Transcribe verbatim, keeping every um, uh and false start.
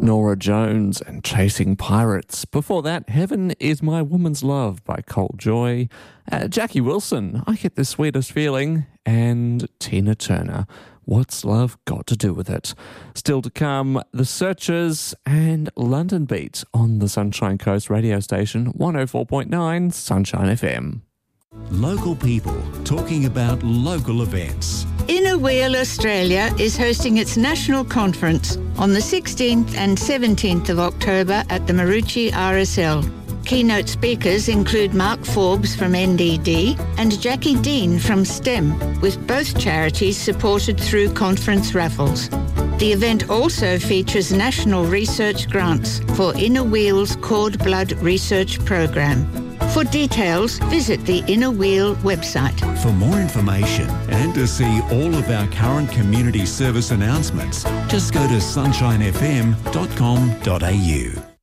Nora Jones and Chasing Pirates. Before that, Heaven is My Woman's Love by Cold Joy. Uh, Jackie Wilson, I Get the Sweetest Feeling. And Tina Turner, What's Love Got to Do with It? Still to come, The Searchers and London Beat on the Sunshine Coast radio station, one oh four point nine Sunshine F M. Local people talking about local events. Inner Wheel Australia is hosting its national conference on the sixteenth and seventeenth of October at the Maroochy R S L. Keynote speakers include Mark Forbes from N D D and Jackie Dean from STEM, with both charities supported through conference raffles. The event also features national research grants for Inner Wheel's cord blood research program. For details, visit the Inner Wheel website. For more information and to see all of our current community service announcements, just go to sunshine f m dot com dot a u.